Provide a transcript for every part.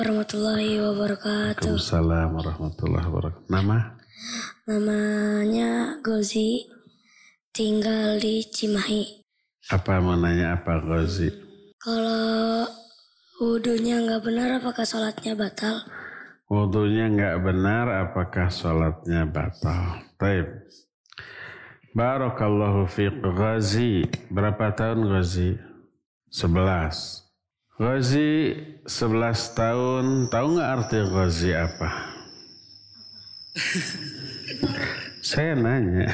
Warahmatullahi wabarakatuh. Waalaikumsalam warahmatullahi wabarakatuh. Namanya Gozi, tinggal di Cimahi. Apa mau nanya apa Gozi? Kalau wudunya nggak benar, apakah sholatnya batal? Wudunya nggak benar, apakah sholatnya batal? Baik. Barakallahu fiqh. Ghazi, berapa tahun Ghazi? 11. Ghazi 11 tahun, tahu nggak arti Ghazi apa? Saya nanya.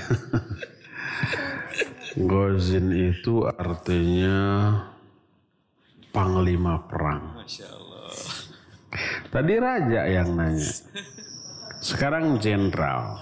Ghazin itu artinya panglima perang. Masya Allah. Tadi raja yang nanya. Sekarang jenderal.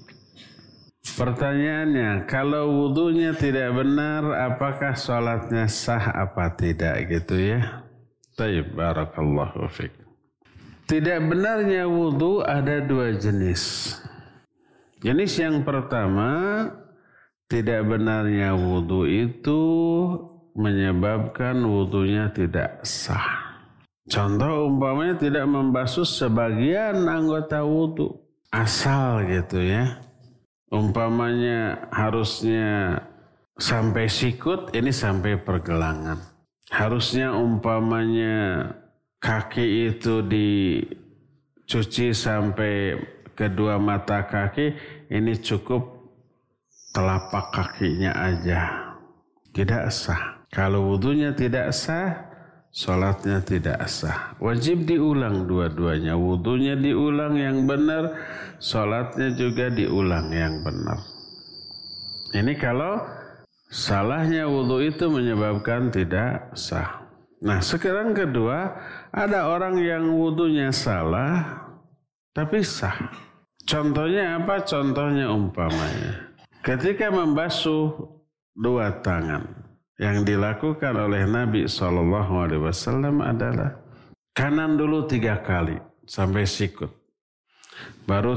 Pertanyaannya, kalau wudunya tidak benar, apakah sholatnya sah apa tidak gitu ya? Taib, barakallahu fiqh. Tidak benarnya wudu ada dua jenis. Jenis yang pertama, tidak benarnya wudu itu menyebabkan wudunya tidak sah. Contoh umpamanya tidak membasuh sebagian anggota wudu. Asal gitu ya. Umpamanya harusnya sampai sikut, ini sampai pergelangan. Harusnya umpamanya kaki itu dicuci sampai kedua mata kaki, ini cukup telapak kakinya aja. Tidak sah. Kalau wudunya tidak sah, sholatnya tidak sah. Wajib diulang dua-duanya. Wudunya diulang yang benar, sholatnya juga diulang yang benar. Ini kalau salahnya wudu itu menyebabkan tidak sah. Nah sekarang kedua, ada orang yang wudunya salah tapi sah. Contohnya apa? Contohnya umpamanya ketika membasuh dua tangan, yang dilakukan oleh Nabi SAW adalah kanan dulu 3 kali sampai sikut, baru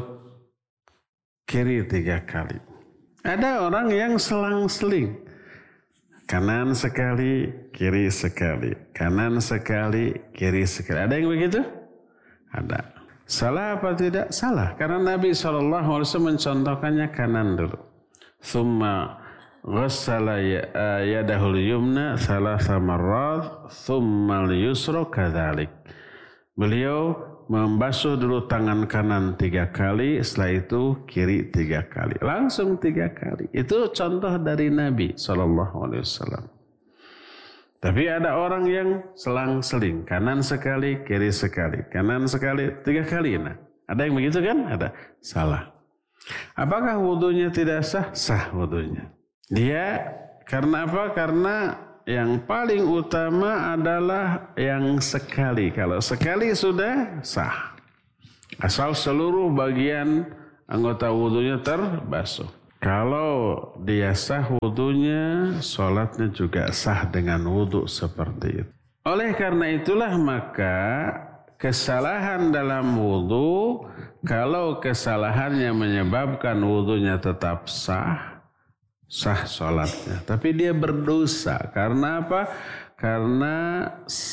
kiri 3 kali. Ada orang yang selang-seling, kanan sekali, kiri sekali, kanan sekali, kiri sekali. Ada yang begitu? Ada. Salah apa tidak? Salah. Karena Nabi SAW mencontohkannya kanan dulu. Thumma ghassala yadahul yumna thalatha marrat, thumma al-yusra kadzalik. Beliau membasuh dulu tangan kanan 3 kali, setelah itu kiri 3 kali. Langsung 3 kali. Itu contoh dari Nabi SAW. Tapi ada orang yang selang-seling. Kanan sekali, kiri sekali. Kanan sekali, 3 kali. Nah, ada yang begitu kan? Ada. Salah. Apakah wudunya tidak sah? Sah wudunya. Dia karena apa? Karena yang paling utama adalah yang sekali. Kalau sekali sudah sah. Asal seluruh bagian anggota wudunya terbasuh. Kalau dia sah wudunya, sholatnya juga sah dengan wudu seperti itu. Oleh karena itulah maka kesalahan dalam wudu, kalau kesalahannya menyebabkan wudunya tetap sah, sah sholatnya. Tapi dia berdosa. Karena apa? Karena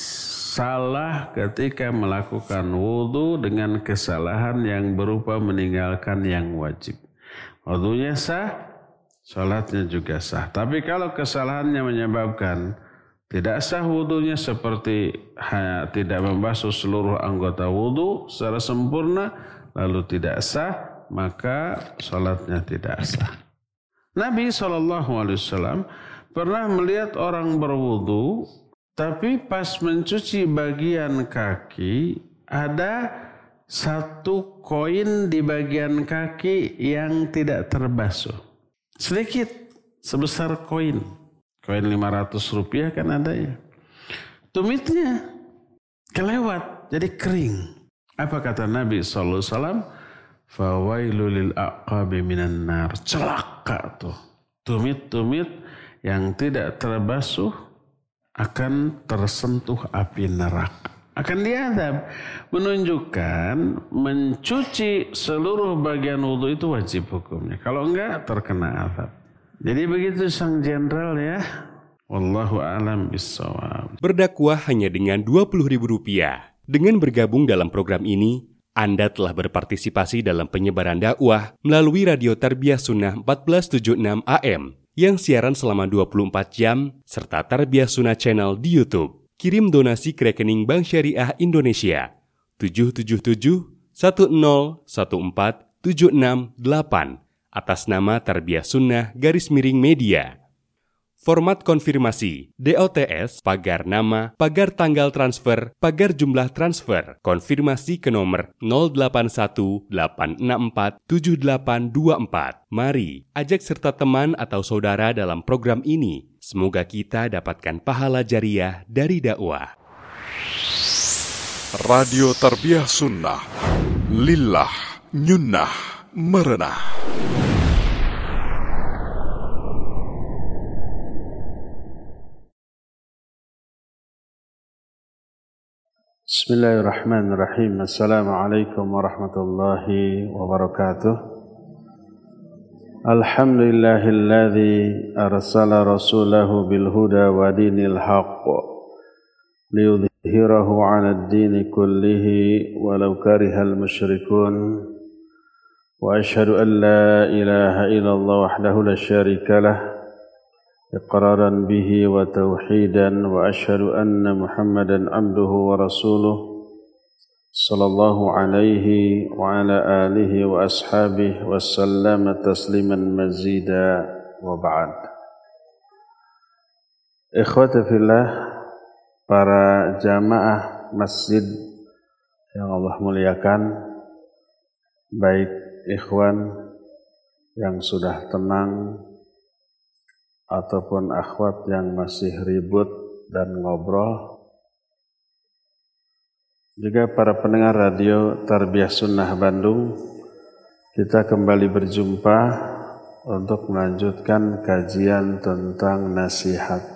salah ketika melakukan wudu dengan kesalahan yang berupa meninggalkan yang wajib. Wudunya sah, sholatnya juga sah. Tapi kalau kesalahannya menyebabkan tidak sah wudunya seperti tidak membasuh seluruh anggota wudu secara sempurna, lalu tidak sah, maka sholatnya tidak sah. Nabi SAW pernah melihat orang berwudu, tapi pas mencuci bagian kaki, ada 1 koin di bagian kaki yang tidak terbasuh. Sedikit, sebesar koin. Koin 500 rupiah kan ada ya. Tumitnya kelewat, jadi kering. Apa kata Nabi SAW? Fawailu lil aqabi minan nar. Celaka tuh. Tumit-tumit yang tidak terbasuh akan tersentuh api neraka. Akan diazab. Menunjukkan mencuci seluruh bagian wudu itu wajib hukumnya. Kalau enggak terkena azab. Jadi begitu sang jenderal ya. Wallahu a'lam bissawab. Berdakwah hanya dengan Rp20.000. Dengan bergabung dalam program ini, Anda telah berpartisipasi dalam penyebaran dakwah melalui Radio Tarbiyah Sunnah 1476 AM yang siaran selama 24 jam serta Tarbiyah Sunnah Channel di YouTube. Kirim donasi ke rekening Bank Syariah Indonesia 777-1014-768 atas nama Tarbiyah Sunnah _Media. Format konfirmasi DOTS pagar nama, pagar tanggal transfer, pagar jumlah transfer, konfirmasi ke nomor 0818647824. Mari ajak serta teman atau saudara dalam program ini. Semoga kita dapatkan pahala jariah dari dakwah. Radio Tarbiyah Sunnah, lillah, nyunnah, merenah. Bismillahirrahmanirrahim. Assalamualaikum warahmatullahi wabarakatuh. Alhamdulillahilladzi arsala rasulahu bilhuda wa dinil haqq liyudhhirahu 'alad dini kullihi walau karihal musyrikun. Wa asyhadu an la ilaha illallah wahdahu la syarika lah iqraran bihi wa tauhidan wa asyhadu anna Muhammadan abduhu wa rasuluh sallallahu alaihi wa ala alihi wa ashabihi wa sallama tasliman mazida wa ba'd. Ikhwati fillah, para jamaah masjid yang Allah muliakan, baik ikhwan yang sudah tenang ataupun akhwat yang masih ribut dan ngobrol, juga para pendengar radio Tarbiyah Sunnah Bandung, kita kembali berjumpa untuk melanjutkan kajian tentang nasihat.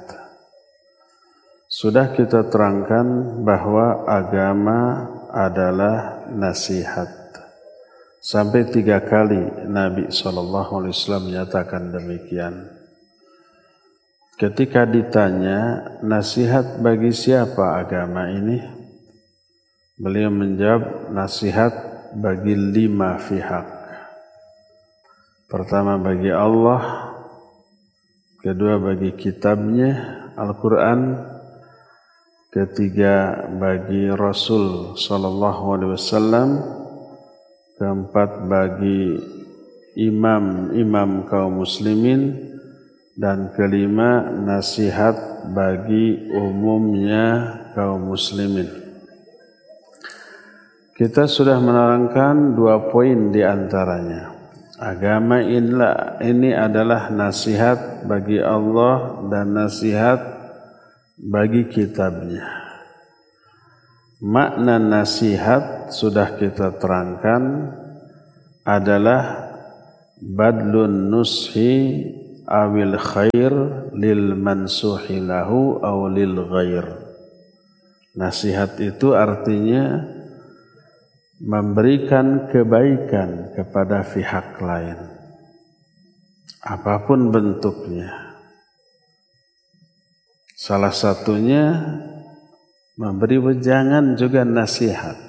Sudah kita terangkan bahwa agama adalah nasihat. Sampai 3 kali Nabi SAW menyatakan demikian. Ketika ditanya, nasihat bagi siapa agama ini? Beliau menjawab, nasihat bagi 5 pihak. Pertama bagi Allah, kedua bagi kitabnya, Al-Quran, ketiga bagi Rasul SAW, keempat bagi imam-imam kaum muslimin, dan kelima, nasihat bagi umumnya kaum muslimin. Kita sudah menerangkan 2 poin di antaranya. Agama ini adalah nasihat bagi Allah dan nasihat bagi kitabnya. Makna nasihat sudah kita terangkan adalah badlun nushi awil khair lil mansuhi lahu aw lil ghair. Nasihat itu artinya memberikan kebaikan kepada pihak lain, apapun bentuknya. Salah satunya memberi wejangan juga nasihat.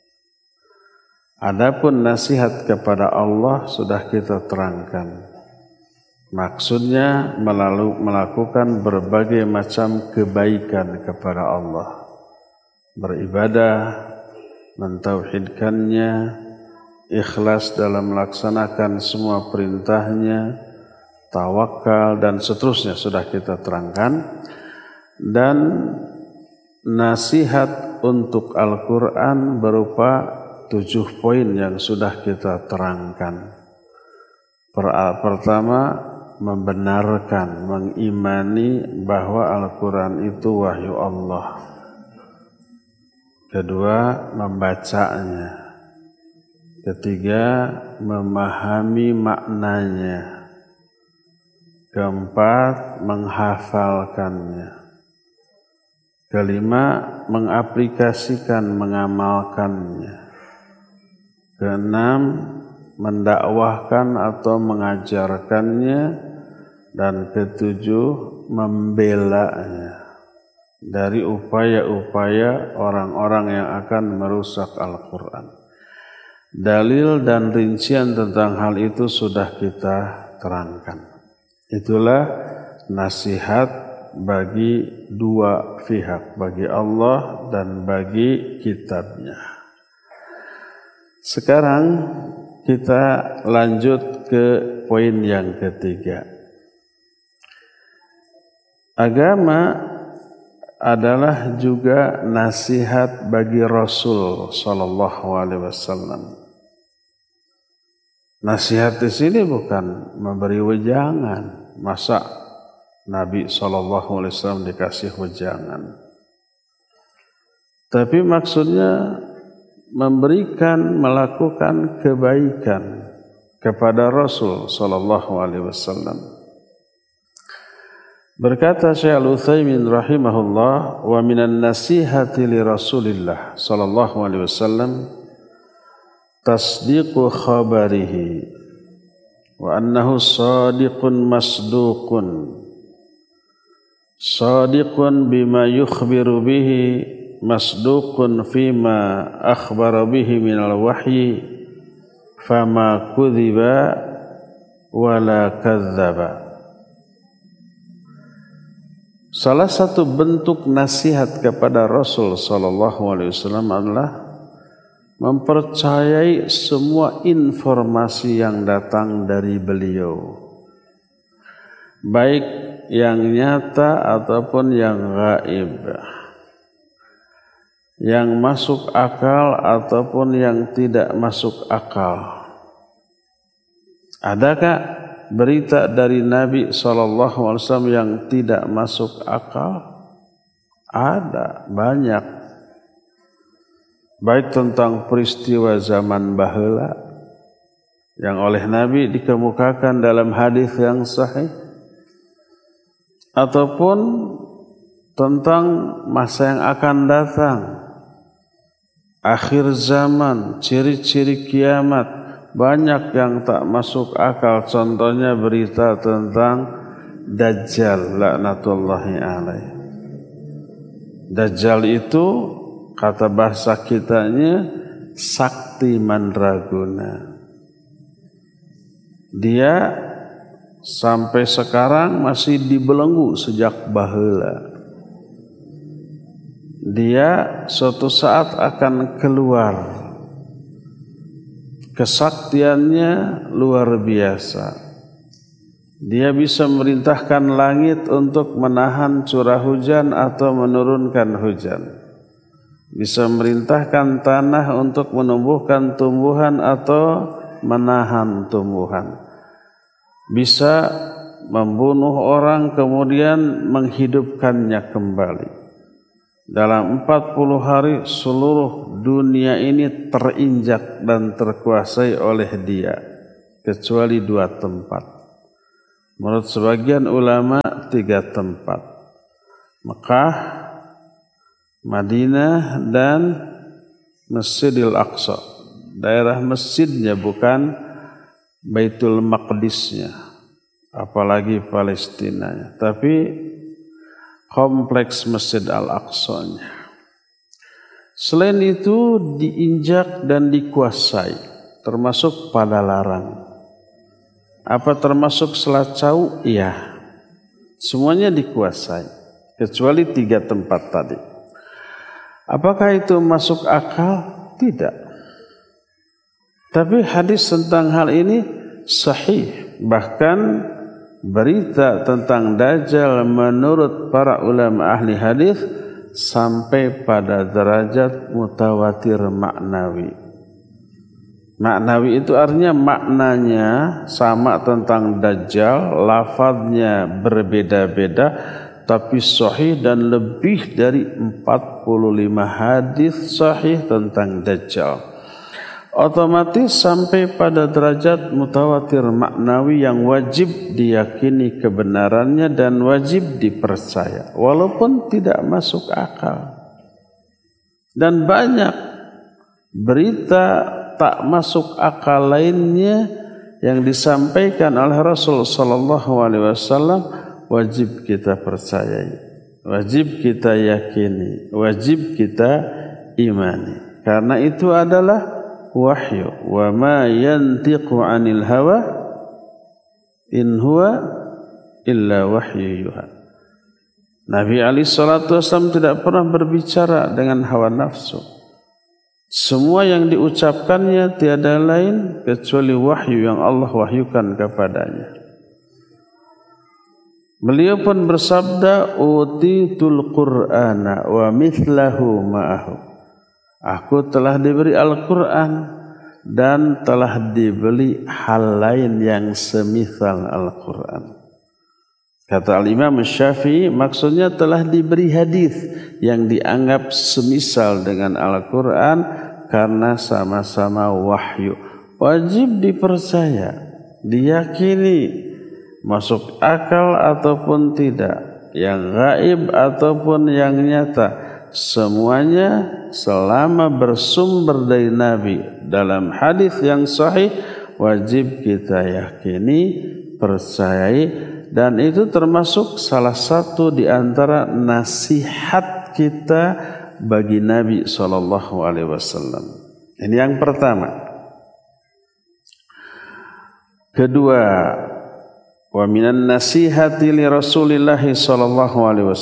Adapun nasihat kepada Allah sudah kita terangkan. Maksudnya melakukan berbagai macam kebaikan kepada Allah. Beribadah, mentauhidkannya, ikhlas dalam melaksanakan semua perintahnya, tawakal dan seterusnya sudah kita terangkan. Dan nasihat untuk Al-Quran berupa 7 poin yang sudah kita terangkan. Pertama, membenarkan, mengimani bahwa Al-Quran itu wahyu Allah. Kedua, membacanya. Ketiga, memahami maknanya. Keempat, menghafalkannya. Kelima, mengaplikasikan, mengamalkannya. Keenam, mendakwahkan atau mengajarkannya. Dan ketujuh, membelanya. dari upaya-upaya orang-orang yang akan merusak Al-Quran. Dalil dan rincian tentang hal itu sudah kita terangkan. Itulah nasihat bagi dua pihak, bagi Allah dan bagi kitabnya. Sekarang kita lanjut ke poin yang ketiga. Agama adalah juga nasihat bagi Rasul sallallahu alaihi wasallam. Nasihat di sini bukan memberi wejangan. Masa Nabi sallallahu alaihi wasallam dikasih wejangan? Tapi maksudnya memberikan, melakukan kebaikan kepada Rasul sallallahu alaihi wasallam. Berkata Syekh Al-Utsaimin rahimahullah, wa minan nasihati li Rasulillah sallallahu alaihi wasallam tasdiqu khabarihi wa annahu sadiqun masduqun sadiqun bima yukhbiru bihi masduqun fima akhbara bihi minal wahyi fama kudhiba wala kadzdzaba. Salah satu bentuk nasihat kepada Rasul sallallahu alaihi wasallam adalah mempercayai semua informasi yang datang dari beliau, baik yang nyata ataupun yang gaib, yang masuk akal ataupun yang tidak masuk akal. Adakah berita dari Nabi SAW yang tidak masuk akal? Ada, banyak. Baik tentang peristiwa zaman baheula yang oleh Nabi dikemukakan dalam hadis yang sahih, ataupun tentang masa yang akan datang, akhir zaman, ciri-ciri kiamat, banyak yang tak masuk akal. Contohnya berita tentang Dajjal laknatullahi alaih. Dajjal itu kata bahasa kitanya sakti mandraguna. Dia sampai sekarang masih dibelenggu sejak baheula. Dia suatu saat akan keluar. Kesaktiannya luar biasa. Dia bisa merintahkan langit untuk menahan curah hujan atau menurunkan hujan. Bisa merintahkan tanah untuk menumbuhkan tumbuhan atau menahan tumbuhan. Bisa membunuh orang kemudian menghidupkannya kembali. Dalam 40 hari seluruh dunia ini terinjak dan terkuasai oleh dia, kecuali 2 tempat. Menurut sebagian ulama 3 tempat. Mekah, Madinah dan Masjidil Aqsa. Daerah masjidnya bukan Baitul Maqdisnya, apalagi Palestinanya, tapi kompleks Masjid Al-Aqsanya. Selain itu diinjak dan dikuasai, termasuk pada larang. Apa termasuk selacau? Iya. Semuanya dikuasai, kecuali 3 tempat tadi. Apakah itu masuk akal? Tidak. Tapi hadis tentang hal ini sahih. Bahkan berita tentang Dajjal menurut para ulama ahli hadis sampai pada derajat mutawatir maknawi. Maknawi itu artinya maknanya sama tentang Dajjal, lafadznya berbeda-beda, tapi sahih dan lebih dari 45 hadis sahih tentang Dajjal. Otomatis sampai pada derajat mutawatir maknawi yang wajib diyakini kebenarannya dan wajib dipercaya, walaupun tidak masuk akal. Dan banyak berita tak masuk akal lainnya yang disampaikan oleh Rasul sallallahu alaihi wasallam wajib kita percayai. wajib kita yakini, wajib kita imani. Karena itu adalah wahyu. Wa ma yantiqu 'anil hawa in huwa illa wahyu yuha. Nabi alaihi salatu wasallam tidak pernah berbicara dengan hawa nafsu. Semua yang diucapkannya tiada lain kecuali wahyu yang Allah wahyukan kepadanya. Beliau pun bersabda, utitul Qur'ana wa mithlahu ma'ahu. Aku telah diberi Al-Quran dan telah diberi hal lain yang semisal Al-Quran. Kata Al-Imam Syafi'i, maksudnya telah diberi hadis yang dianggap semisal dengan Al-Quran karena sama-sama wahyu. Wajib dipercaya, diyakini, masuk akal ataupun tidak, yang gaib ataupun yang nyata, semuanya selama bersumber dari Nabi dalam hadis yang sahih wajib kita yakini, percayai. Dan itu termasuk salah satu di antara nasihat kita bagi Nabi SAW. Ini yang pertama. Kedua, wa minan nasihati li Rasulillah SAW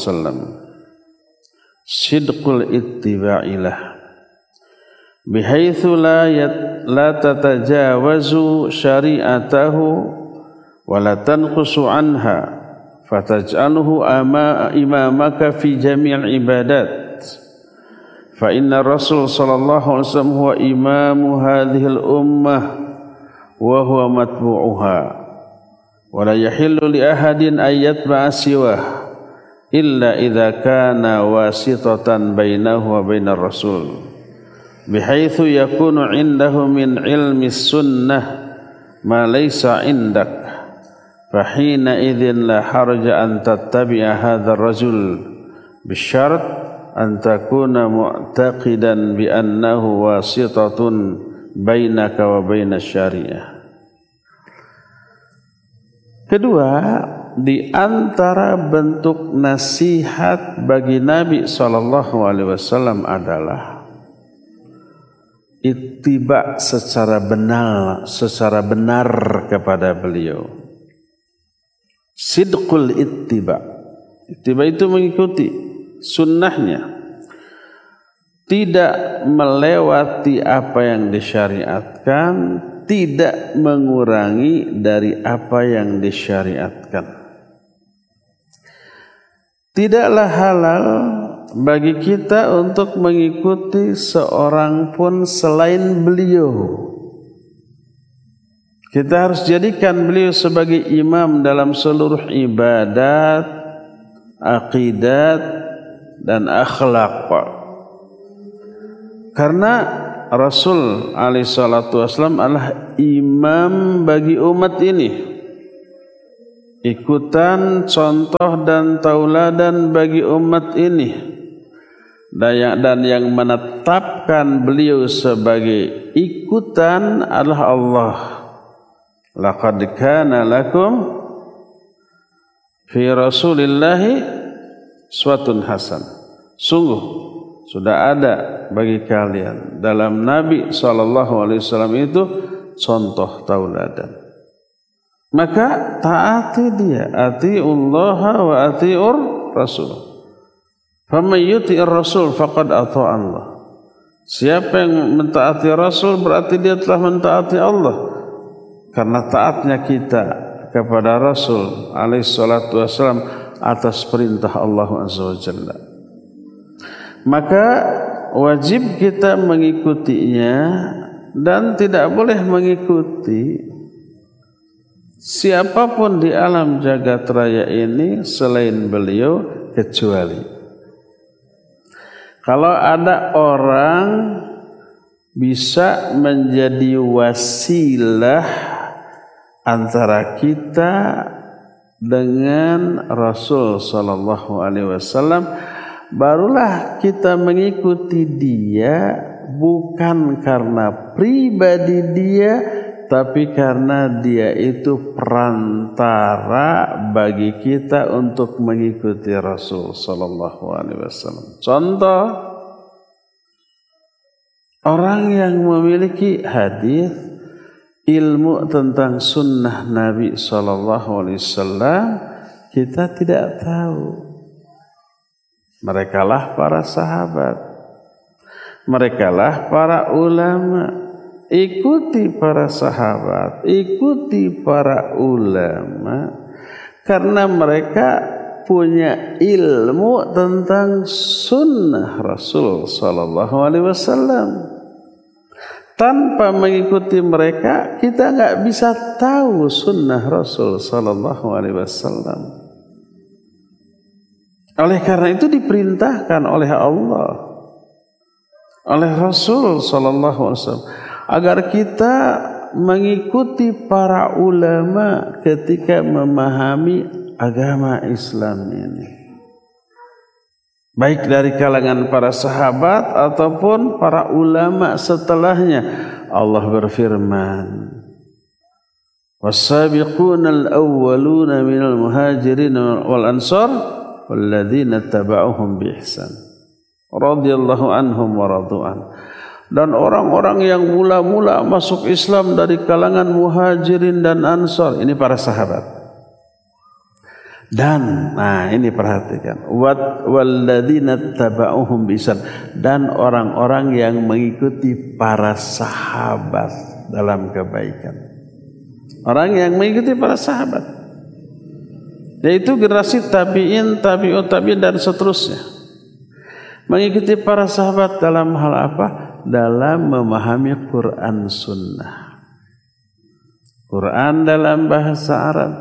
sidqul ittiba'ilah bihaitsu la tatajawazu syari'atahu wala tanqusu anha fataj'alhu imamaka fi jami'il ibadat fa inna Rasul sallallahu alaihi wasallam huwa imamu hadhil ummah wa huwa matbu'uha wa la yahillu li ahadin an yatba'a siwah illa idza kana wasitatan bainahu wa bainar rasul bihaitsu yakunu indahu min ilmi sunnah ma laysa indak fahina idzin la harja an tattabi'a hadzal rajul bisyart an takuna mu'taqidan bi annahu wasitatun bainaka wa bainas syariah. Kedua, di antara bentuk nasihat bagi Nabi SAW adalah ittiba secara benar kepada beliau. Sidqul ittiba. Ittiba itu mengikuti sunnahnya. Tidak melewati apa yang disyariatkan, tidak mengurangi dari apa yang disyariatkan. Tidaklah halal bagi kita untuk mengikuti seorang pun selain beliau. Kita harus jadikan beliau sebagai imam dalam seluruh ibadat, aqidat, dan akhlak. Karena Rasul alaihissalatu wassalam adalah imam bagi umat ini. Ikutan, contoh, dan tauladan bagi umat ini. Dan yang menetapkan beliau sebagai ikutan adalah Allah. Laqad kana lakum fi Rasulillahi uswatun hasan. Sungguh sudah ada bagi kalian dalam Nabi SAW itu contoh tauladan. Maka taati dia, atiullaha wa atiur rasul. Faman yuti'ir rasul faqad ata'a Allah. Siapa yang mentaati Rasul berarti dia telah mentaati Allah. Karena taatnya kita kepada Rasul alaihi salatu wasallam atas perintah Allah azza wa jalla. Maka wajib kita mengikutinya dan tidak boleh mengikuti siapapun di alam jagat raya ini selain beliau kecuali kalau ada orang bisa menjadi wasilah antara kita dengan Rasul sallallahu alaihi wasallam, barulah kita mengikuti dia bukan karena pribadi dia, tapi karena dia itu perantara bagi kita untuk mengikuti Rasul sallallahu alaihi wasallam. Contoh, orang yang memiliki hadis, ilmu tentang sunnah Nabi sallallahu alaihi wasallam, kita tidak tahu. Merekalah para sahabat, merekalah para ulama. Ikuti para sahabat, ikuti para ulama, karena mereka punya ilmu tentang sunnah Rasul sallallahu alaihi wasallam. Tanpa mengikuti mereka, kita nggak bisa tahu sunnah Rasul sallallahu alaihi wasallam. Oleh karena itu diperintahkan oleh Allah, oleh Rasul sallallahu alaihi wasallam, agar kita mengikuti para ulama ketika memahami agama Islam ini. Baik dari kalangan para sahabat ataupun para ulama setelahnya. Allah berfirman, "Was-sabiqunal awwaluna minal muhajirin wal ansar walladzina tabauhum bi ihsan radhiyallahu anhum wa radu'an." Dan orang-orang yang mula-mula masuk Islam dari kalangan muhajirin dan ansar, ini para sahabat. Dan, nah ini perhatikan, walladzina tabauhum biihsan, dan orang-orang yang mengikuti para sahabat dalam kebaikan. Orang yang mengikuti para sahabat, yaitu generasi tabi'in, tabi'ut tabi'in dan seterusnya. Mengikuti para sahabat dalam hal apa? Dalam memahami Quran Sunnah. Quran dalam bahasa Arab,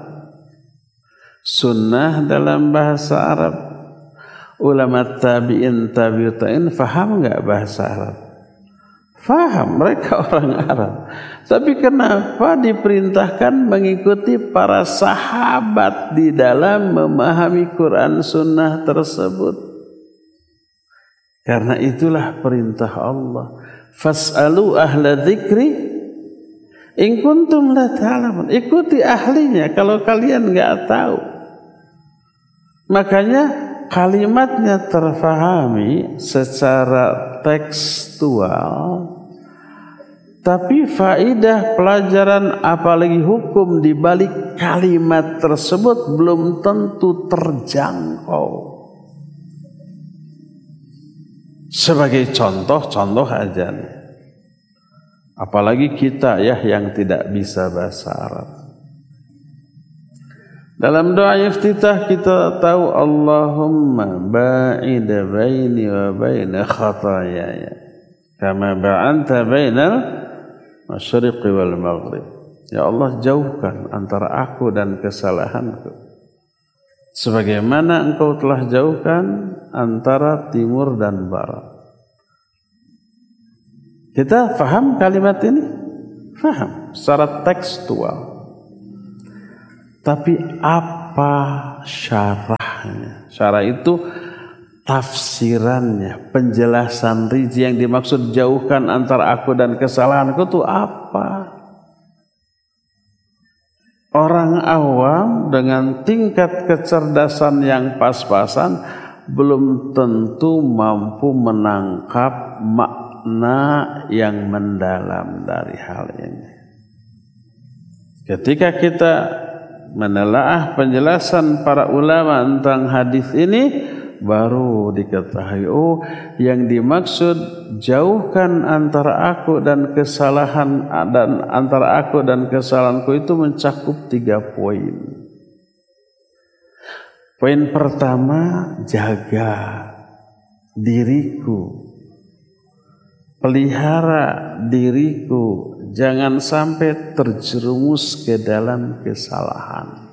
Sunnah dalam bahasa Arab. Ulama tabi'in, tabi'ut tabi'in faham enggak bahasa Arab? Faham, mereka orang Arab. Tapi kenapa diperintahkan mengikuti para sahabat di dalam memahami Quran Sunnah tersebut? Karena itulah perintah Allah. Fas'alu ahla dzikri in kuntum la ta'lamun. Ikuti ahlinya kalau kalian enggak tahu. Makanya kalimatnya terfahami secara tekstual, tapi faidah pelajaran apalagi hukum di balik kalimat tersebut belum tentu terjangkau. Sebagai contoh aja nih. Apalagi kita ya yang tidak bisa bahasa Arab. Dalam doa iftitah kita tahu Allahumma ba'id baini wa baina khataayaya kama ba'anta bainal masyriqi wal maghrib. Ya Allah, jauhkan antara aku dan kesalahanku sebagaimana Engkau telah jauhkan antara timur dan barat. Kita faham kalimat ini? Faham secara tekstual. Tapi apa syarahnya? Syarah itu tafsirannya, penjelasan rinci yang dimaksud jauhkan antara aku dan kesalahanku itu apa? Orang awam dengan tingkat kecerdasan yang pas-pasan belum tentu mampu menangkap makna yang mendalam dari hal ini. Ketika kita menelaah penjelasan para ulama tentang hadis ini, baru diketahui, oh yang dimaksud jauhkan antara aku dan kesalahan, dan antara aku dan kesalahanku itu mencakup 3 poin. Poin pertama, jaga diriku, pelihara diriku, jangan sampai terjerumus ke dalam kesalahan.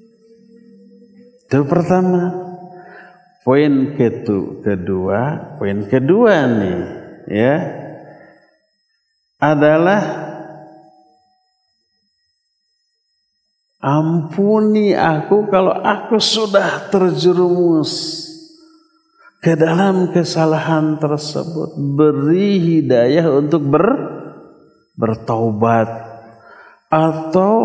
Itu pertama. Poin kedua nih ya adalah ampuni aku kalau aku sudah terjerumus ke dalam kesalahan tersebut. Beri hidayah untuk bertaubat, atau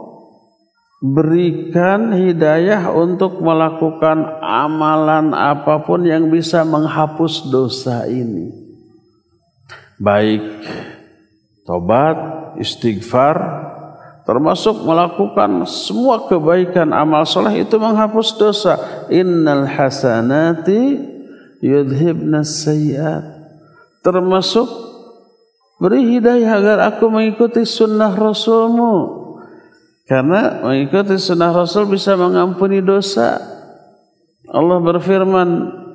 berikan hidayah untuk melakukan amalan apapun yang bisa menghapus dosa ini. Baik tobat, istighfar, termasuk melakukan semua kebaikan amal soleh itu menghapus dosa. Innal hasanati yudhibnas sayyiat. Termasuk beri hidayah agar aku mengikuti sunnah Rasulmu. Karena mengikuti sunnah Rasul bisa mengampuni dosa. Allah berfirman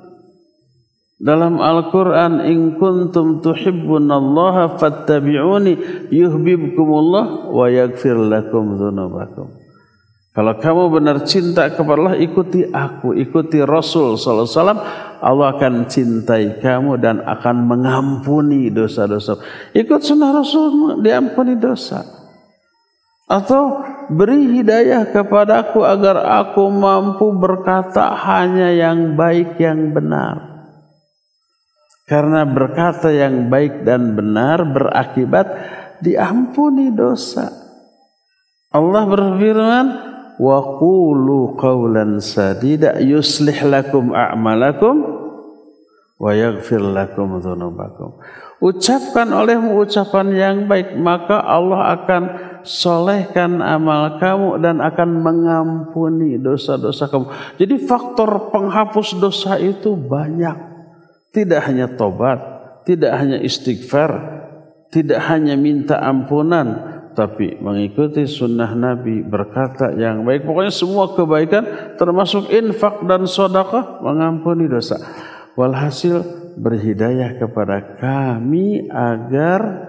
dalam Al-Quran, in kuntum tuhibbunallaha fattabi'uni yuhibbukumullah wa yaghfir lakum dzunubakum. Kalau kamu benar cinta kepada Allah, ikuti aku, ikuti Rasul sallallahu alaihi wasallam, Allah akan cintai kamu dan akan mengampuni dosa-dosa. Ikut sunnah Rasul, diampuni dosa. Atau beri hidayah kepadaku agar aku mampu berkata hanya yang baik, yang benar. Karena berkata yang baik dan benar berakibat diampuni dosa. Allah berfirman, wa qulu qawlan sadida yuslih lakum a'malakum wa yaghfir lakum dzunubakum. Ucapkan olehmu ucapan yang baik, maka Allah akan solehkan amal kamu dan akan mengampuni dosa-dosa kamu. Jadi faktor penghapus dosa itu banyak. Tidak hanya tobat, tidak hanya istighfar, tidak hanya minta ampunan, tapi mengikuti sunnah Nabi, berkata yang baik. Pokoknya semua kebaikan termasuk infak dan sedekah mengampuni dosa. Walhasil berhidayah kepada kami agar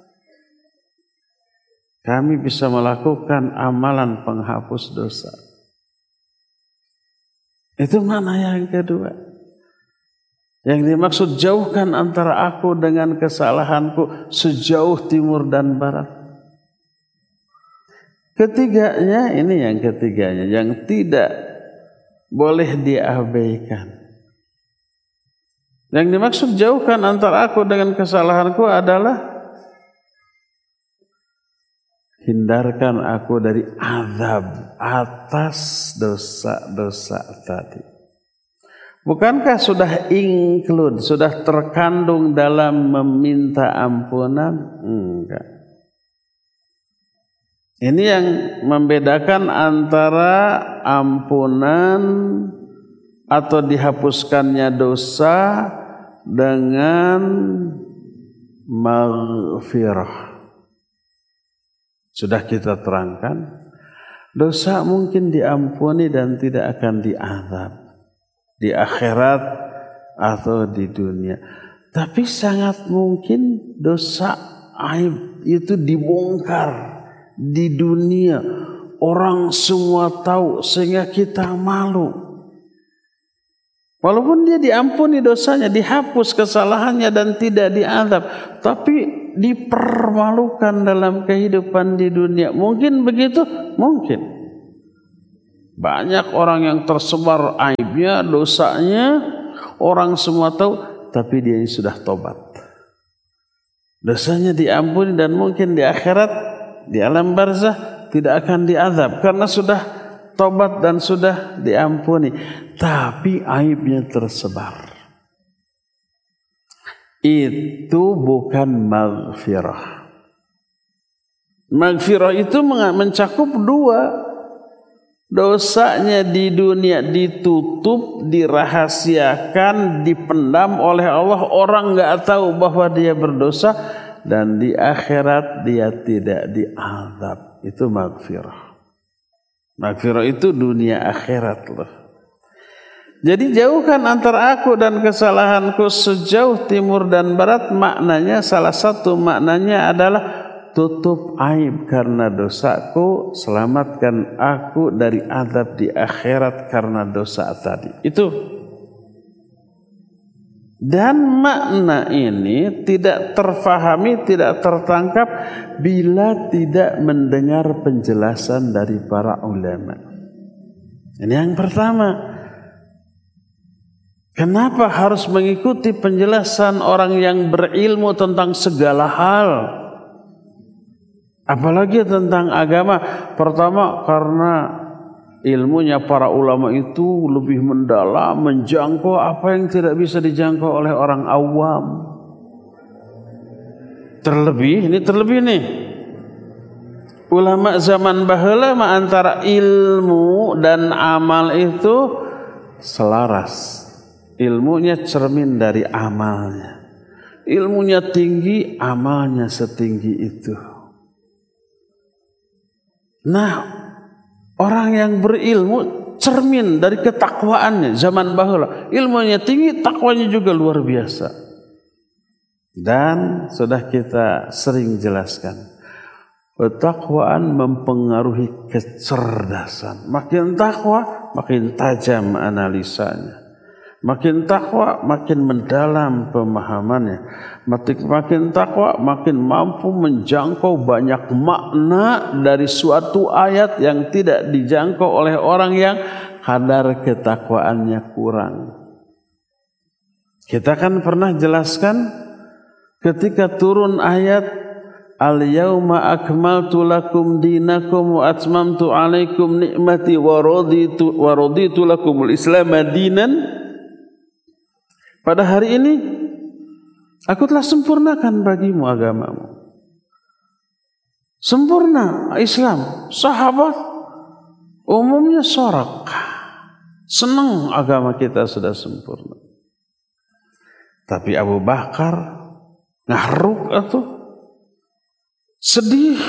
kami bisa melakukan amalan penghapus dosa. Itu makna yang kedua. Yang dimaksud jauhkan antara aku dengan kesalahanku sejauh timur dan barat. Ketiganya, ini yang ketiganya, yang tidak boleh diabaikan. Yang dimaksud jauhkan antara aku dengan kesalahanku adalah hindarkan aku dari azab atas dosa-dosa tadi. Bukankah sudah include, sudah terkandung dalam meminta ampunan? Enggak. Ini yang membedakan antara ampunan atau dihapuskannya dosa dengan maghfirah. Sudah kita terangkan, dosa mungkin diampuni dan tidak akan diazab di akhirat atau di dunia. Tapi sangat mungkin dosa aib itu dibongkar di dunia. Orang semua tahu sehingga kita malu. Walaupun dia diampuni dosanya, dihapus kesalahannya dan tidak diazab, tapi dipermalukan dalam kehidupan di dunia. Mungkin begitu? Mungkin. Banyak orang yang tersebar aibnya, dosanya, orang semua tahu, tapi dia sudah tobat. Dosanya diampuni dan mungkin di akhirat, di alam barzah tidak akan diazab karena sudah tobat dan sudah diampuni. Tapi aibnya tersebar. Itu bukan maghfirah. Maghfirah itu mencakup dua. Dosanya di dunia ditutup, dirahasiakan, dipendam oleh Allah. Orang enggak tahu bahwa dia berdosa. Dan di akhirat dia tidak diazab. Itu maghfirah. Maghfirah itu dunia akhirat loh. Jadi jauhkan antara aku dan kesalahanku sejauh timur dan barat. Maknanya, salah satu maknanya adalah tutup aib karena dosaku, selamatkan aku dari azab di akhirat karena dosa tadi. Itu. Dan makna ini tidak terfahami, tidak tertangkap bila tidak mendengar penjelasan dari para ulama. Ini yang pertama. Kenapa harus mengikuti penjelasan orang yang berilmu tentang segala hal? Apalagi tentang agama. Pertama, karena ilmunya para ulama itu lebih mendalam, menjangkau apa yang tidak bisa dijangkau oleh orang awam. Terlebih nih. Ulama zaman baheula mah antara ilmu dan amal itu selaras. Ilmunya cermin dari amalnya. Ilmunya tinggi, amalnya setinggi itu. Nah, orang yang berilmu cermin dari ketakwaannya zaman baheula. Ilmunya tinggi, takwanya juga luar biasa. Dan sudah kita sering jelaskan. Ketakwaan mempengaruhi kecerdasan. Makin takwa, makin tajam analisanya. Makin takwa, makin mendalam pemahamannya. Makin takwa, makin mampu menjangkau banyak makna dari suatu ayat yang tidak dijangkau oleh orang yang kadar ketakwaannya kurang. Kita kan pernah jelaskan ketika turun ayat Al-yawma akmaltu lakum dinakum wa atmamtu alaikum ni'mati wa raditu lakumul Islam dinan. Pada hari ini aku telah sempurnakan bagimu agamamu. Sempurna Islam. Sahabat umumnya sorak, senang agama kita sudah sempurna. Tapi Abu Bakar ngaruk atau sedih.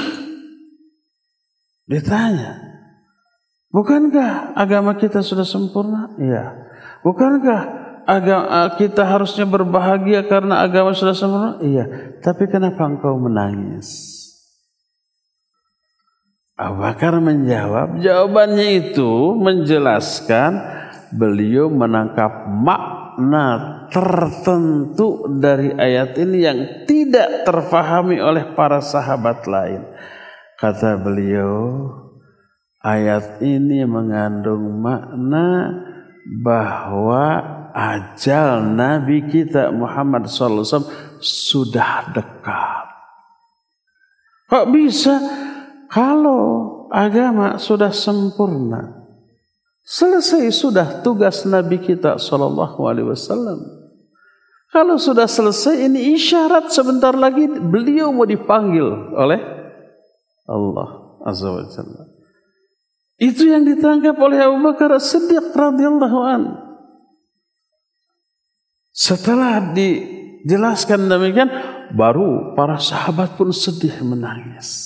Ditanya, bukankah agama kita sudah sempurna? Iya. Bukankah agama kita harusnya berbahagia karena agama sudah sempurna? Iya. Tapi kenapa engkau menangis? Abu Bakar menjawab, jawabannya itu menjelaskan beliau menangkap makna tertentu dari ayat ini yang tidak terfahami oleh para sahabat lain. Kata beliau, ayat ini mengandung makna bahwa ajal Nabi kita Muhammad SAW sudah dekat. Kok bisa? Kalau agama sudah sempurna, selesai sudah tugas Nabi kita SAW. Kalau sudah selesai, ini isyarat sebentar lagi beliau mau dipanggil oleh Allah Azza wa Jalla. Itu yang ditangkap oleh Abu Bakar As-Siddiq radhiyallahu anhu. Setelah dijelaskan demikian, baru para sahabat pun sedih menangis.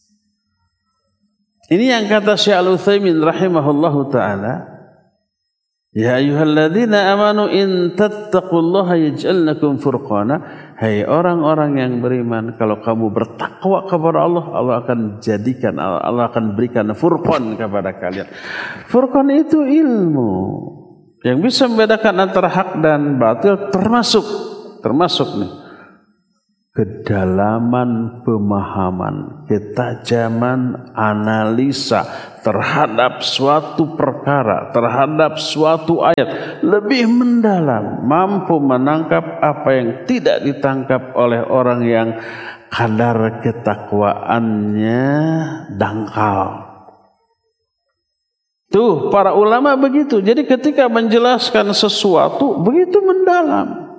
Ini yang kata Syekh Al-Utsaimin rahimahullahu taala, ya ayyuhalladzina amanu in tattaqullaha yaj'al lakum furqana. Hai orang-orang yang beriman, kalau kamu bertakwa kepada Allah, Allah akan jadikan, Allah akan berikan furqan kepada kalian. Furqan itu ilmu yang bisa membedakan antara hak dan batil, termasuk nih kedalaman pemahaman, ketajaman analisa terhadap suatu perkara, terhadap suatu ayat lebih mendalam, mampu menangkap apa yang tidak ditangkap oleh orang yang kadar ketakwaannya dangkal. Tuh, para ulama begitu. Jadi ketika menjelaskan sesuatu begitu mendalam.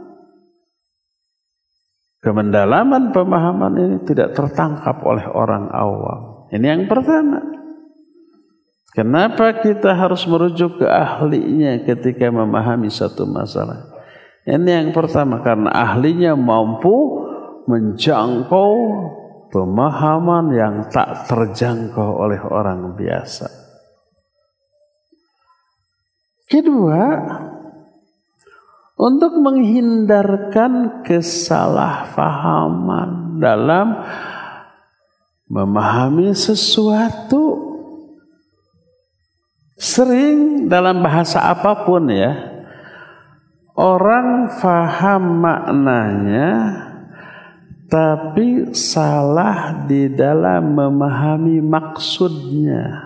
Kemendalaman pemahaman ini tidak tertangkap oleh orang awam. Ini yang pertama. Kenapa kita harus merujuk ke ahlinya ketika memahami satu masalah? Ini yang pertama, karena ahlinya mampu menjangkau pemahaman yang tak terjangkau oleh orang biasa. Kedua, untuk menghindarkan kesalahpahaman dalam memahami sesuatu. Sering dalam bahasa apapun ya, orang faham maknanya tapi salah di dalam memahami maksudnya.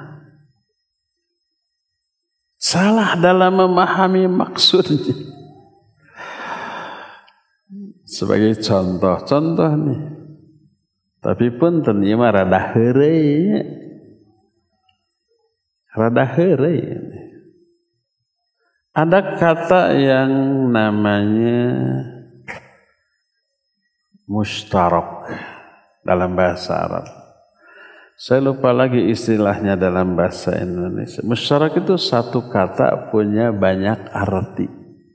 Salah dalam memahami maksudnya. Sebagai contoh nih, Tapi pun ternyata rada heureuy. Ada kata yang namanya mustarak dalam bahasa Arab. Saya lupa lagi istilahnya dalam bahasa Indonesia. Mustarak itu satu kata punya banyak arti.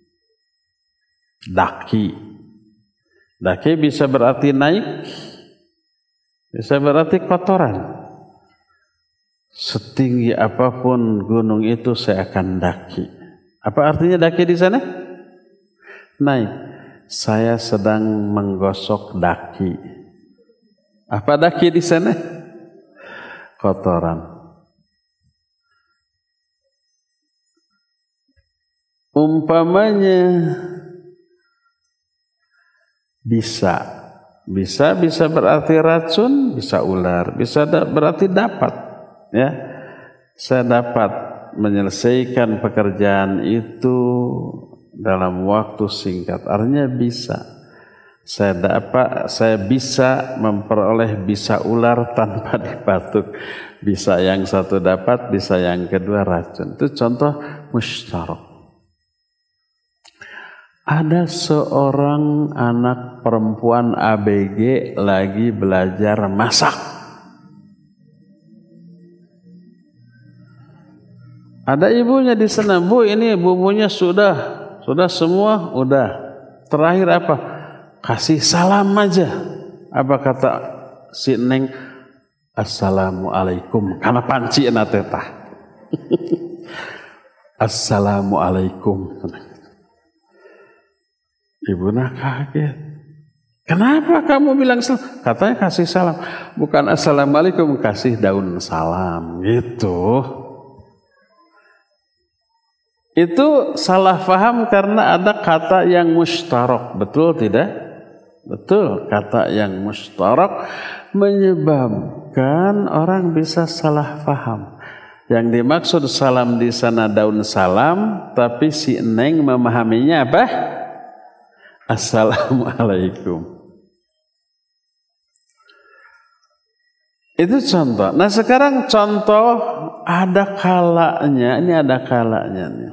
Daki bisa berarti naik, bisa berarti kotoran. Setinggi apapun gunung itu saya akan daki. Apa artinya daki di sana? Naik. Saya sedang menggosok daki. Apa daki di sana? Kotoran. Umpamanya bisa berarti racun, bisa ular, bisa berarti dapat, ya. Saya dapat menyelesaikan pekerjaan itu dalam waktu singkat. Artinya bisa. Saya bisa memperoleh bisa ular tanpa dipatuk. Bisa yang satu dapat, bisa yang kedua racun. Itu contoh mustarak. Ada seorang anak perempuan ABG lagi belajar masak. Ada ibunya di sana, Bu, ini bumbunya sudah semua, udah. Terakhir apa? Kasih salam aja. Apa kata si Neng? Assalamualaikum. Karena panci na tetah. Assalamualaikum. Ibunya kaget. Kenapa kamu bilang salam? Katanya kasih salam. Bukan assalamualaikum, kasih daun salam. Gitu. Itu salah faham karena ada kata yang mustarak. Betul tidak? Betul. Kata yang mustarak menyebabkan orang bisa salah faham. Yang dimaksud salam di sana daun salam, tapi si Neng memahaminya apa? Assalamualaikum. Itu contoh. Nah sekarang contoh ada kalanya. Ini ada kalanya nih.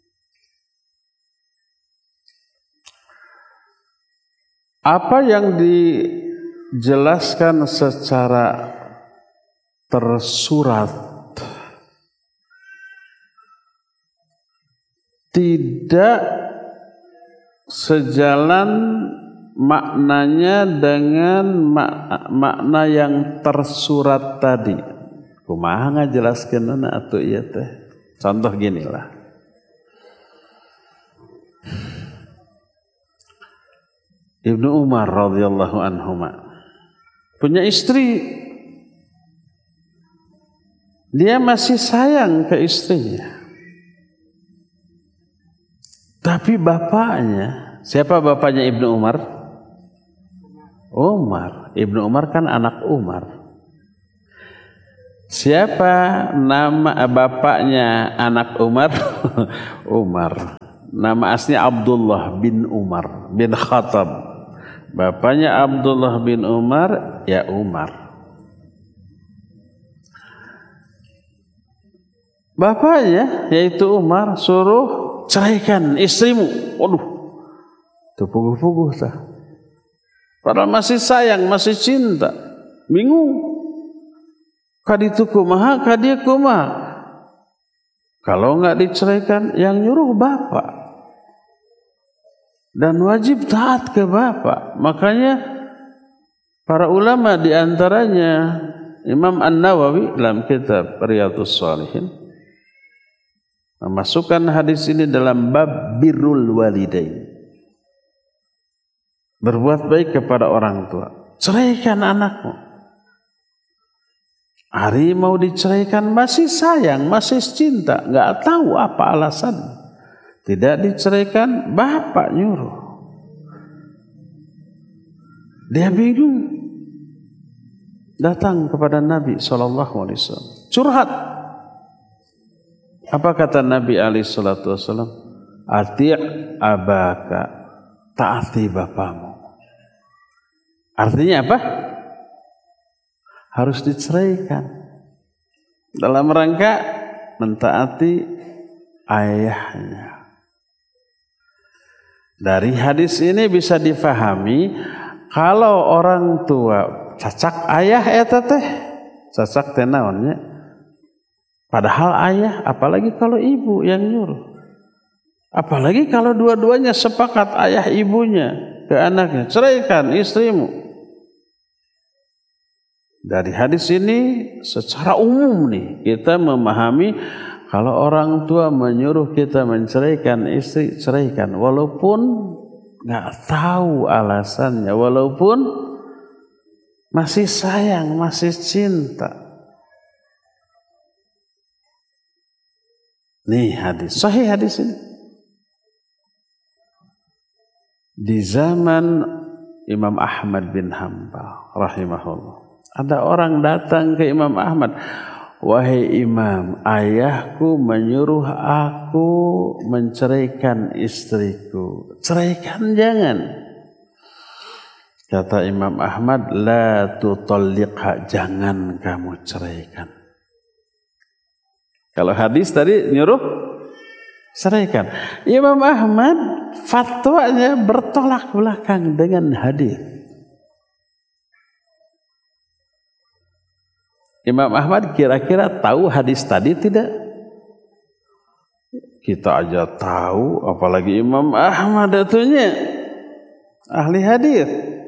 Apa yang dijelaskan secara tersurat tidak sejalan maknanya dengan makna yang tersurat tadi. Kumaha ngajelaskeunna atuh ieu teh. Contoh ginilah. Ibnu Umar radhiyallahu anhuma punya istri. Dia masih sayang ke istrinya. Tapi bapaknya, siapa bapaknya Ibnu Umar? Umar. Ibnu Umar kan anak Umar. Siapa nama bapaknya anak Umar? Umar. Nama aslinya Abdullah bin Umar bin Khattab. Bapaknya Abdullah bin Umar, ya Umar. Bapaknya yaitu Umar suruh ceraikan istrimu. Waduh, itu puguh-puguh tah. Padahal masih sayang, masih cinta. Bingung. Kaditu kumaha, kadieu kumaha. Kalau enggak diceraikan, yang nyuruh bapak. Dan wajib taat ke bapak. Makanya para ulama diantaranya Imam An-Nawawi dalam kitab Riyadhus Shalihin memasukkan hadis ini dalam bab birrul walidain. Berbuat baik kepada orang tua. Ceraikan anakmu. Hari mau diceraikan masih sayang, masih cinta, enggak tahu apa alasan. Tidak diceraikan, bapak nyuruh. Dia bingung. Datang kepada Nabi SAW. Curhat. Apa kata Nabi SAW? Ati' abaka. Taati bapamu. Artinya apa? harus diceraikan dalam rangka mentaati ayahnya. Dari hadis ini bisa difahami kalau orang tua cacak ayah eta teh, cacak teh naonnya? Padahal ayah, apalagi kalau ibu yang nyuruh. Apalagi kalau dua-duanya sepakat ayah ibunya ke anaknya, ceraikan istrimu. Dari hadis ini secara umum nih kita memahami kalau orang tua menyuruh kita menceraikan istri, ceraikan. Walaupun nggak tahu alasannya, walaupun masih sayang, masih cinta. Nih hadis, sahih hadis ini. Di zaman Imam Ahmad bin Hanbal rahimahullah, ada orang datang ke Imam Ahmad. Wahai Imam, ayahku menyuruh aku menceraikan istriku. Ceraikan jangan. Kata Imam Ahmad, la tutalliqha, jangan kamu ceraikan. Kalau hadis tadi nyuruh ceraikan. Imam Ahmad fatwanya bertolak belakang dengan hadis. Imam Ahmad kira-kira tahu hadis tadi tidak? Kita aja tahu, apalagi Imam Ahmad itunya ahli hadis.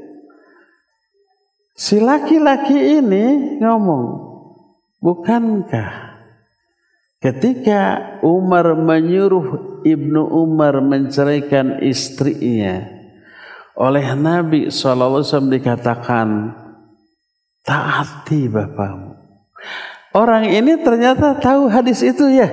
Si laki-laki ini ngomong, bukankah ketika Umar menyuruh Ibnu Umar menceraikan istrinya, oleh Nabi SAW dikatakan, taati bapakmu. Orang ini ternyata tahu hadis itu ya.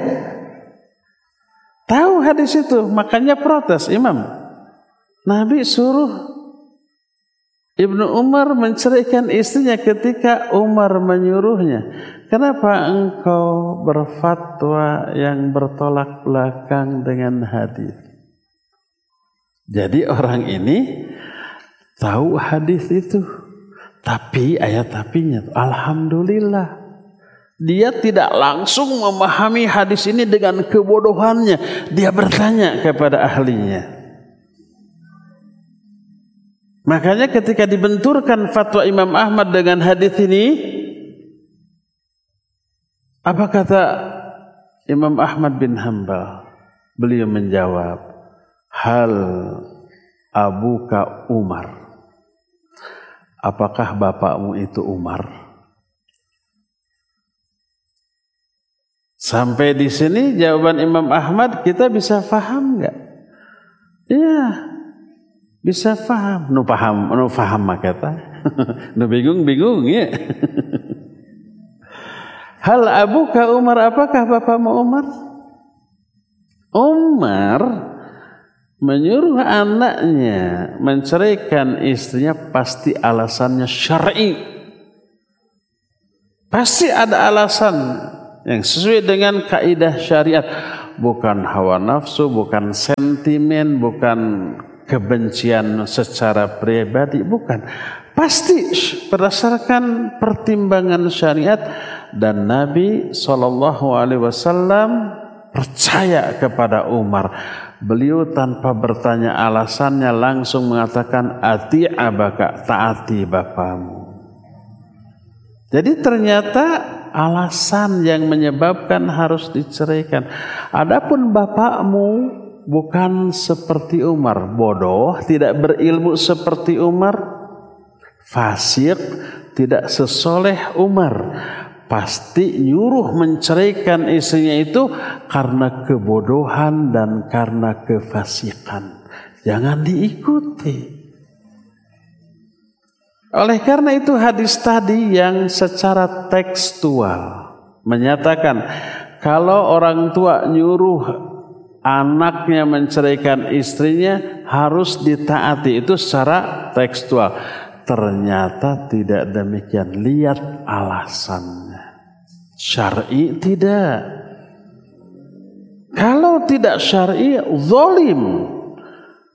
Tahu hadis itu, makanya protes Imam. Nabi suruh Ibnu Umar menceraikan istrinya ketika Umar menyuruhnya. Kenapa engkau berfatwa yang bertolak belakang dengan hadis? Jadi orang ini tahu hadis itu. Tapi ayat tapinya, alhamdulillah. Dia tidak langsung memahami hadis ini dengan kebodohannya. Dia bertanya kepada ahlinya. Makanya ketika dibenturkan fatwa Imam Ahmad dengan hadis ini, apa kata Imam Ahmad bin Hanbal? Beliau menjawab, hal abuka Umar. Apakah bapakmu itu Umar? Sampai di sini jawaban Imam Ahmad kita bisa faham nggak? Iya, bisa faham. Nu faham kata. Nu bingung ya. Hal abuka Umar, apakah bapakmu Umar? Umar menyuruh anaknya menceraikan istrinya pasti alasannya syar'i. Pasti ada alasan yang sesuai dengan kaidah syariat, bukan hawa nafsu, bukan sentimen, bukan kebencian secara pribadi, bukan. Pasti berdasarkan pertimbangan syariat, dan Nabi SAW percaya kepada Umar. Beliau tanpa bertanya alasannya langsung mengatakan ati abaka, taati bapamu. Jadi ternyata alasan yang menyebabkan harus diceraikan. Adapun bapakmu bukan seperti Umar, bodoh, tidak berilmu seperti Umar, fasik, tidak sesoleh Umar, pasti nyuruh menceraikan istrinya itu karena kebodohan dan karena kefasikan. Jangan diikuti. Oleh karena itu hadis tadi yang secara tekstual menyatakan kalau orang tua nyuruh anaknya menceraikan istrinya harus ditaati, itu secara tekstual. Ternyata tidak demikian. Lihat alasannya. Syar'i tidak. Kalau tidak syar'i, zalim.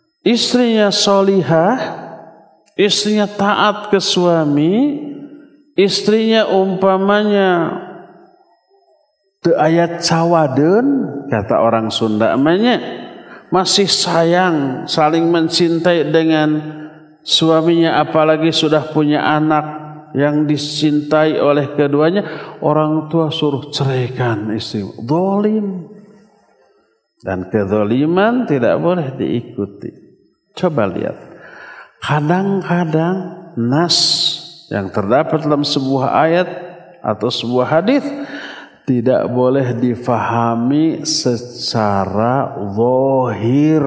Istrinya solihah, istrinya taat ke suami, istrinya umpamanya teu aya cawadeun, kata orang Sunda namanya, masih sayang, saling mencintai dengan suaminya, apalagi sudah punya anak yang dicintai oleh keduanya, orang tua suruh ceraikan istri. Zalim. Dan kezaliman tidak boleh diikuti. Coba lihat. Kadang-kadang nas yang terdapat dalam sebuah ayat atau sebuah hadis tidak boleh difahami secara zahir,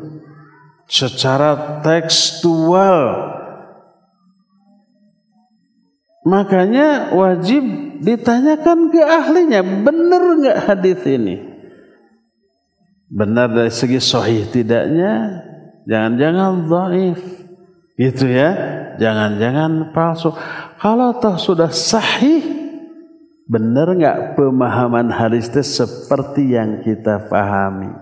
secara tekstual. Makanya wajib ditanyakan ke ahlinya, benar enggak hadis ini? Benar dari segi sahih tidaknya? Jangan-jangan dhaif. Gitu ya. Jangan-jangan palsu. Kalau toh sudah sahih, benar enggak pemahaman hadis itu seperti yang kita pahami?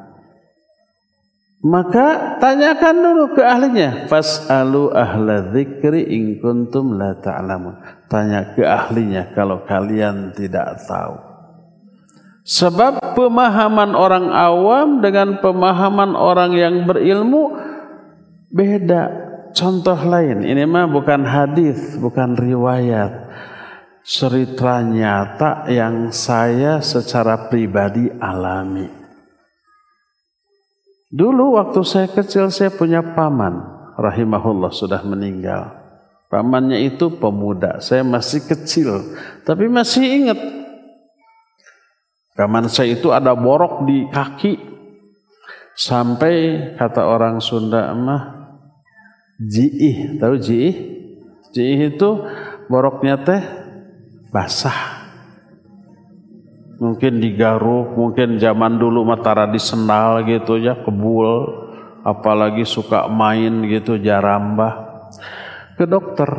Maka tanyakan dulu ke ahlinya. Fas'alu ahla dzikri in kuntum la ta'lamun. Tanya ke ahlinya kalau kalian tidak tahu. Sebab pemahaman orang awam dengan pemahaman orang yang berilmu beda. Contoh lain, ini mah bukan hadis, bukan riwayat. Cerita nyata yang saya secara pribadi alami. Dulu waktu saya kecil saya punya paman, rahimahullah sudah meninggal. Pamannya itu pemuda, saya masih kecil, tapi masih ingat. Paman saya itu ada borok di kaki, sampai kata orang Sunda mah jiih, tahu jiih? Jiih itu boroknya teh basah. Mungkin digaruk, mungkin zaman dulu matara di sendal gitu ya, kebul, apalagi suka main gitu jarambah. Ke dokter.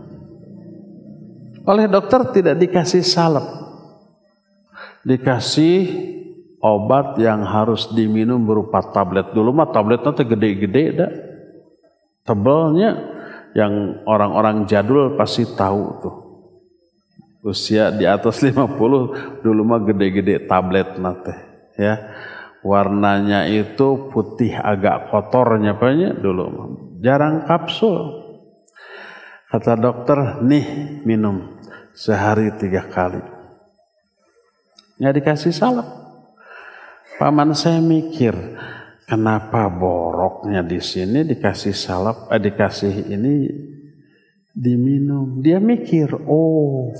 Oleh dokter tidak dikasih salep. Dikasih obat yang harus diminum berupa tablet. Dulu mah tabletnya teh gede-gede dah. Tebelnya yang orang-orang jadul pasti tahu tuh. Usia di atas 50 dulu mah gede-gede tablet nate ya. Warnanya itu putih agak kotornya banyak dulu. Jarang kapsul. Kata dokter, nih minum sehari 3 kali. Nggak dikasih salep. Paman saya mikir, kenapa boroknya di sini dikasih salep, dikasih ini diminum. Dia mikir, oh,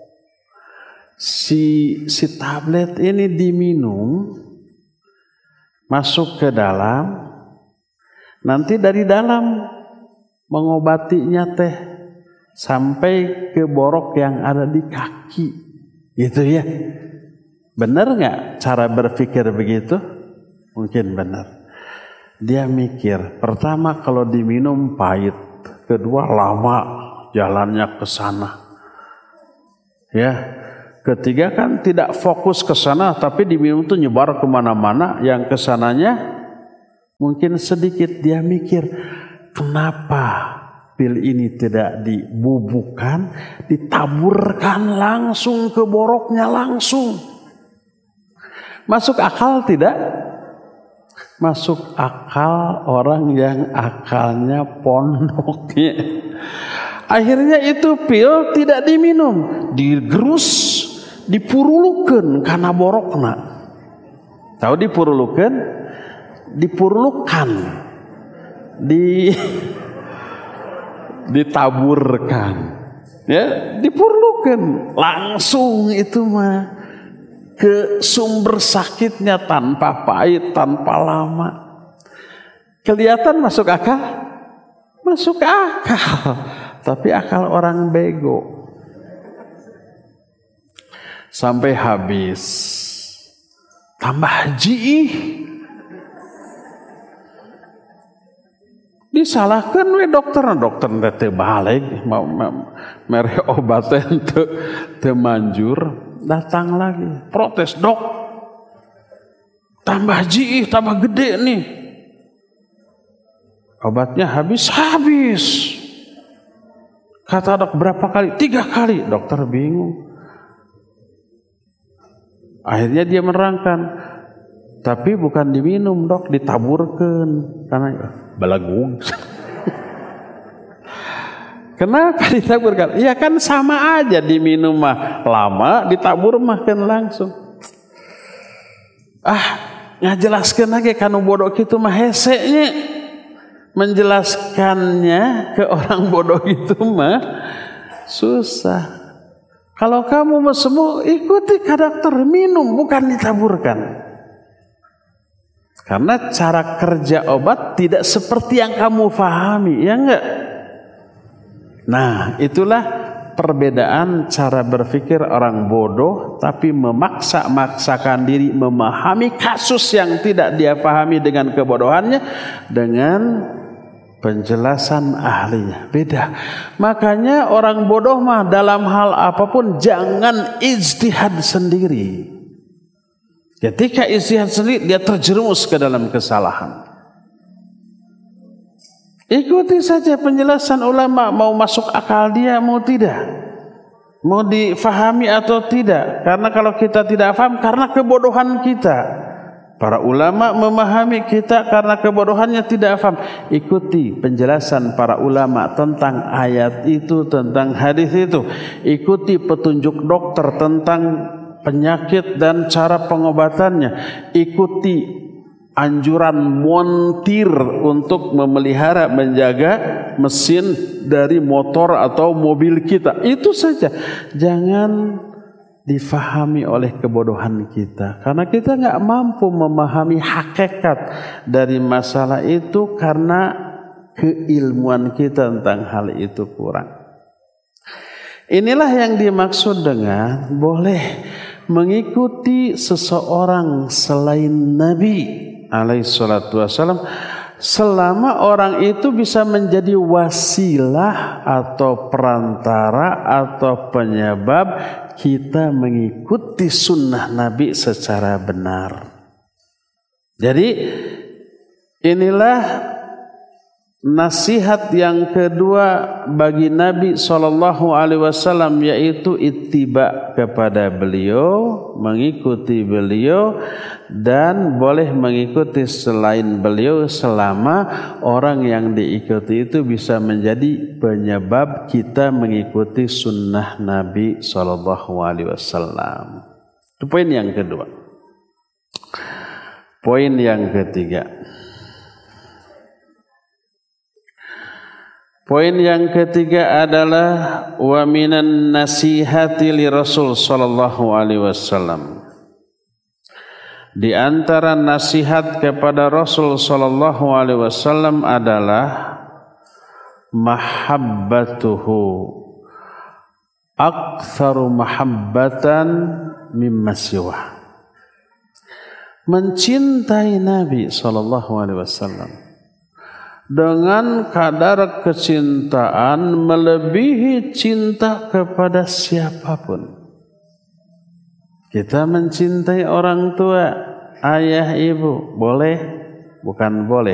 si tablet ini diminum, masuk ke dalam, nanti dari dalam mengobatinya teh sampai ke borok yang ada di kaki, gitu ya. Benar nggak cara berpikir begitu? Mungkin benar. Dia mikir, pertama kalau diminum pahit, kedua lama jalannya ke sana, ya. Ketiga kan tidak fokus ke sana, tapi diminum itu nyebar kemana-mana, yang kesananya mungkin sedikit. Dia mikir, kenapa pil ini tidak dibubukkan, ditaburkan langsung ke boroknya langsung? Masuk akal tidak? Masuk akal orang yang akalnya pondoknya. Akhirnya itu pil tidak diminum, digerus, dipurulukan karena borokna. Tahu dipurulukan? Dipurulukan, ditaburkan, ya, dipurulukan langsung itu mah ke sumber sakitnya tanpa pahit, tanpa lama. Kelihatan masuk akal? Masuk akal. Tapi akal orang bego. Sampai habis. Tambah jiih. Disalahkan we dokter teh balik mau mere obatnya teu manjur. Datang lagi, protes, dok, tambah jiih, tambah gede nih, obatnya habis. Kata dok, berapa kali? 3 kali. Dokter bingung. Akhirnya dia menerangkan, tapi bukan diminum dok, ditaburkan. Karena balagung. Kenapa ditaburkan? Ya kan sama aja, diminum mah lama, ditabur mah kan langsung. Ngajelaskan lagi kanu bodoh gitu mah hesenya. Menjelaskannya ke orang bodoh itu mah susah. Kalau kamu mau sembuh, ikuti ke dokter, minum, bukan ditaburkan. Karena cara kerja obat tidak seperti yang kamu pahami, ya enggak? Nah, itulah perbedaan cara berpikir orang bodoh, tapi memaksa-maksakan diri memahami kasus yang tidak dia pahami dengan kebodohannya, dengan penjelasan ahlinya. Beda. Makanya orang bodoh mah dalam hal apapun jangan ijtihad sendiri. Ketika ijtihad sendiri, dia terjerumus ke dalam kesalahan. Ikuti saja penjelasan ulama, mau masuk akal dia, mau tidak, mau difahami atau tidak. Karena kalau kita tidak paham, karena kebodohan kita. Para ulama memahami kita karena kebodohannya tidak paham. Ikuti penjelasan para ulama tentang ayat itu, tentang hadis itu. Ikuti petunjuk dokter tentang penyakit dan cara pengobatannya. Ikuti anjuran montir untuk memelihara, menjaga mesin dari motor atau mobil kita. Itu saja. Jangan difahami oleh kebodohan kita, karena kita nggak mampu memahami hakikat dari masalah itu karena keilmuan kita tentang hal itu kurang. Inilah yang dimaksud dengan boleh mengikuti seseorang selain Nabi alaihi salatu wasallam selama orang itu bisa menjadi wasilah atau perantara atau penyebab kita mengikuti sunnah Nabi secara benar. Jadi inilah nasihat yang kedua bagi Nabi SAW, yaitu ittiba kepada beliau, mengikuti beliau, dan boleh mengikuti selain beliau selama orang yang diikuti itu bisa menjadi penyebab kita mengikuti sunnah Nabi SAW. Itu poin yang kedua. Poin yang ketiga. Poin yang ketiga adalah wa minan nasihati li Rasul sallallahu alaihi wasallam. Di antara nasihat kepada Rasul sallallahu alaihi wasallam adalah mahabbatuhu aktsaru mahabbatan mimma siwa. Mencintai Nabi sallallahu alaihi wasallam dengan kadar kecintaan melebihi cinta kepada siapapun. Kita mencintai orang tua, ayah, ibu, boleh? Bukan boleh,